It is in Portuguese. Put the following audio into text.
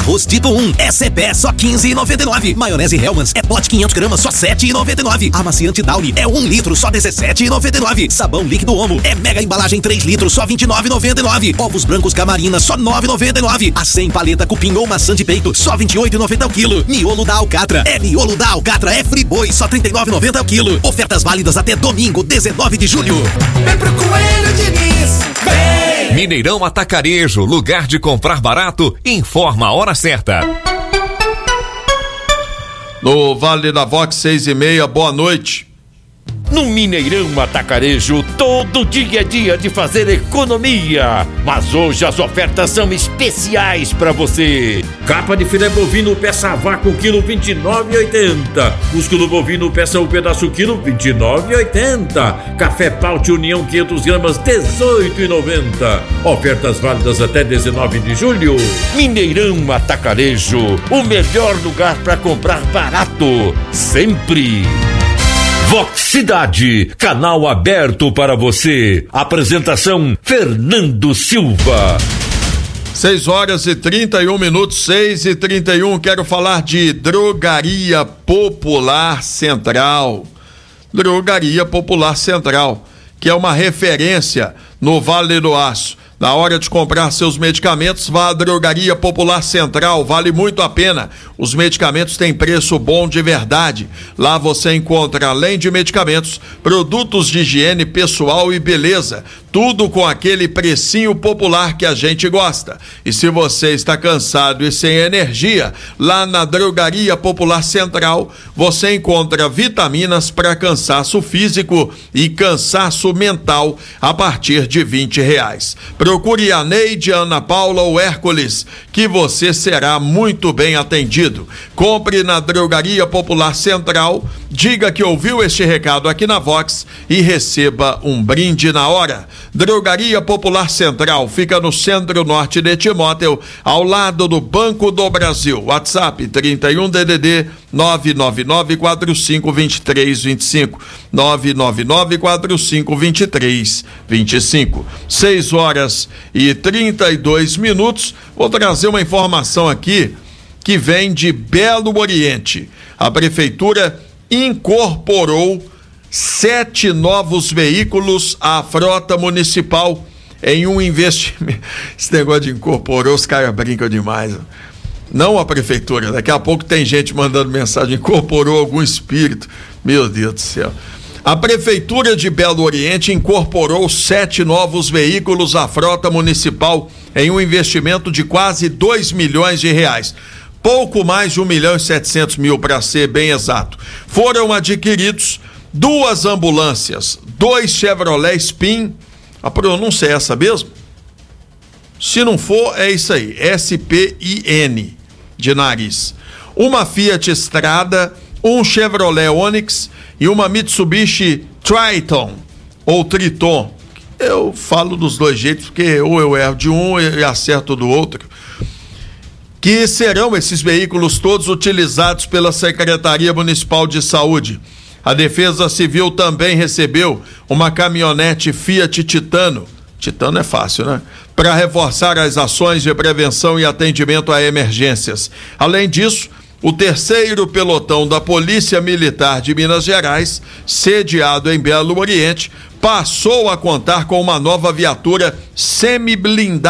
Arroz tipo 1 é CPE só R$15,99. Maionese Hellmann's é pote 500 gramas só R$7,99. Amaciante Downy é 1 litro só R$17,99. Sabão líquido Omo é mega embalagem 3 litros só R$29,99. Ovos brancos Camarina só R$9,99. A 100 paleta cupim ou maçã de peito só R$28,90 o quilo. Miolo da Alcatra é Friboi só R$39,90 o quilo. Ofertas válidas até domingo, 19 de julho. Vem pro Coelho Diniz, vem! Mineirão Atacarejo, lugar de comprar barato, informa a hora certa. No Vale da Vox 6:30, boa noite. No Mineirão Atacarejo, todo dia é dia de fazer economia. Mas hoje as ofertas são especiais para você. Capa de filé bovino peça a vácuo quilo R$29,80. Músculo bovino peça o pedaço quilo R$29,80. Café Paute União 500 gramas R$18,90. Ofertas válidas até 19 de julho. Mineirão Atacarejo, o melhor lugar para comprar barato, sempre. Vox Cidade, canal aberto para você. Apresentação Fernando Silva. 6h31, 6h31. Quero falar de Drogaria Popular Central. Drogaria Popular Central, que é uma referência no Vale do Aço. Na hora de comprar seus medicamentos, vá à Drogaria Popular Central, vale muito a pena. Os medicamentos têm preço bom de verdade. Lá você encontra, além de medicamentos, produtos de higiene pessoal e beleza. Tudo com aquele precinho popular que a gente gosta. E se você está cansado e sem energia, lá na Drogaria Popular Central, você encontra vitaminas para cansaço físico e cansaço mental a partir de R$20. Procure a Neide, Ana Paula ou Hércules, que você será muito bem atendido. Compre na Drogaria Popular Central, diga que ouviu este recado aqui na Vox e receba um brinde na hora. Drogaria Popular Central fica no centro-norte de Timóteo, ao lado do Banco do Brasil. WhatsApp 31DDD 999452325 999452325. 6h32. Vou trazer uma informação aqui que vem de Belo Oriente. A prefeitura incorporou 7 novos veículos à frota municipal em um investimento. Esse negócio de incorporou, os caras brincam demais. Não a prefeitura, daqui a pouco tem gente mandando mensagem, incorporou algum espírito. Meu Deus do céu. A prefeitura de Belo Oriente incorporou 7 novos veículos à frota municipal em um investimento de quase R$2 milhões. Pouco mais de 1.700.000 para ser bem exato. Foram adquiridos 2 ambulâncias, 2 Chevrolet Spin, a pronúncia é essa mesmo? Se não for, é isso aí, SPIN, de nariz. Uma Fiat Strada, um Chevrolet Onix e uma Mitsubishi Triton, ou Triton. Eu falo dos dois jeitos, porque ou eu erro de um e acerto do outro. Que serão esses veículos todos utilizados pela Secretaria Municipal de Saúde. A Defesa Civil também recebeu uma caminhonete Fiat Titano. Titano é fácil, né? Para reforçar as ações de prevenção e atendimento a emergências. Além disso, o 3º pelotão da Polícia Militar de Minas Gerais, sediado em Belo Oriente, passou a contar com uma nova viatura semi-blindada